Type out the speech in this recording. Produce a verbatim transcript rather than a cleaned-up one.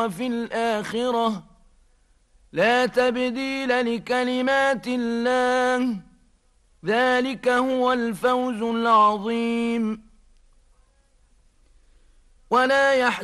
وفي الآخرة لا تبديل لكلمات الله ذلك هو الفوز العظيم. ولا